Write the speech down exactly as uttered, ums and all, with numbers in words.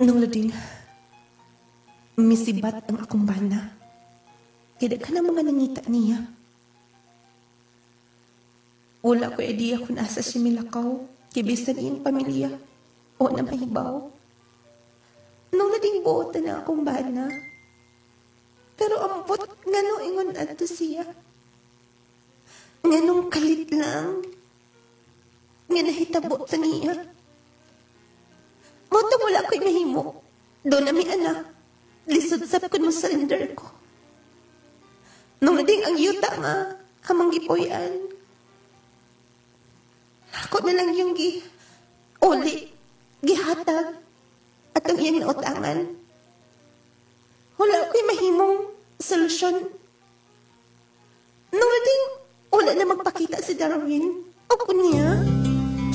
Nung lading, misibat ang akong bana. Kaya ka na mga nangita niya. Wala ko idea kung asa si Milakaw, kibisan iyong pamilya, o na mahibaw. Nung lading buotan na akong bana, pero ambot nga no ingon ato siya. Nga nung kalit lang, nga nahitabo sa niya. Moto wala ko'y mahimo. Doon na may anak. Lisod sap ko mo surrender ko. Nung nading ang yuta nga, hamang gipoyan. Ako na lang yung gi, uli, gihatag, at ang iyang nautangan. Wala ko'y mahimong solusyon. Nung nading, wala na magpakita si Darwin. Ako niya.